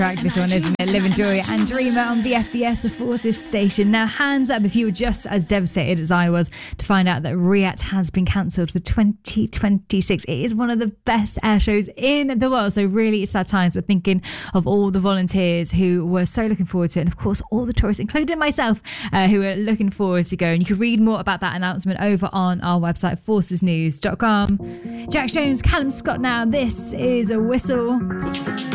This one, isn't it? Live, Enjoy and Dreamer on the FBS, the Forces station. Now, hands up if you were just as devastated as I was to find out that Riyadh has been cancelled for 2026. It is one of the best air shows in the world. So really, it's sad times. We're thinking of all the volunteers who were so looking forward to it. And of course, all the tourists, including myself, who are looking forward to go. And you can read more about that announcement over on our website, forcesnews.com. Jax Jones, Callum Scott now. This is A Whistle.